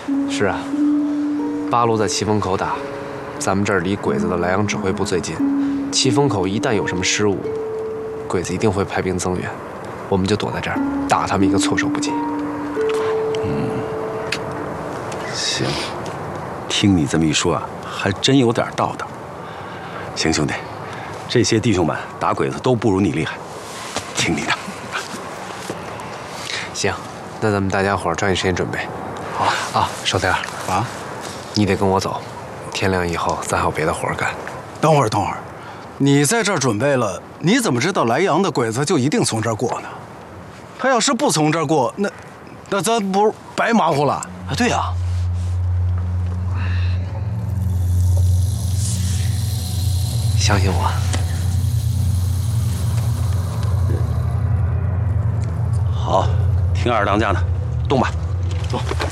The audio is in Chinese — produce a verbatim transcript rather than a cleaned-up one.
是啊，八路在奇峰口打，咱们这儿离鬼子的莱阳指挥部最近。奇峰口一旦有什么失误，鬼子一定会派兵增援，我们就躲在这儿，打他们一个措手不及。 嗯，行，听你这么一说啊，还真有点道道。行，兄弟，这些弟兄们打鬼子都不如你厉害，听你的。 行，那咱们大家伙儿抓紧时间准备。好啊，少天啊， 你得跟我走，天亮以后咱还有别的活儿干。 等会儿，等会儿。 你在这儿准备了，你怎么知道莱阳的鬼子就一定从这儿过呢？他要是不从这儿过，那那咱不是白忙活了？ 啊，对呀、啊。 相信我。 好，听二当家的，动吧， 走。